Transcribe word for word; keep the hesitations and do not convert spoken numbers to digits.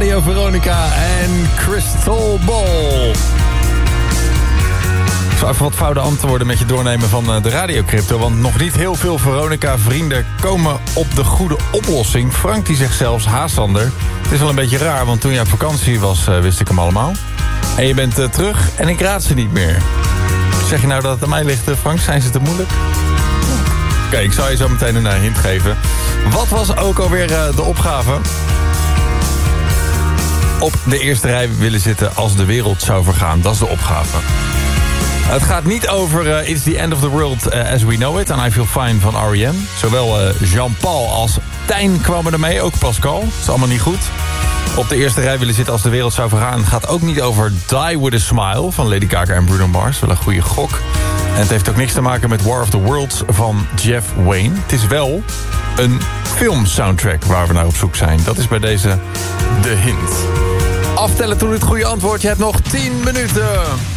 Radio Veronica en Crystal Ball. Ik zal even wat foute antwoorden met je doornemen van de radiocrypto. Want nog niet heel veel Veronica-vrienden komen op de goede oplossing. Frank die zegt zelfs, Haasander, het is wel een beetje raar, want toen jij op vakantie was, uh, wist ik hem allemaal. En je bent uh, terug en ik raad ze niet meer. Zeg je nou dat het aan mij ligt, uh, Frank? Zijn ze te moeilijk? Oké, okay, ik zal je zo meteen een uh, hint geven. Wat was ook alweer uh, de opgave? Op de eerste rij willen zitten als de wereld zou vergaan. Dat is de opgave. Het gaat niet over uh, It's the End of the World uh, as we know it en I Feel Fine van R E M. Zowel uh, Jean-Paul als Tijn kwamen er mee, ook Pascal. Dat is allemaal niet goed. Op de eerste rij willen zitten als de wereld zou vergaan. Het gaat ook niet over Die With A Smile van Lady Gaga en Bruno Mars. Wel een goede gok. En het heeft ook niks te maken met War of the Worlds van Jeff Wayne. Het is wel een filmsoundtrack waar we naar op zoek zijn. Dat is bij deze de hint. Aftellen toen het goede antwoord. Je hebt nog tien minuten.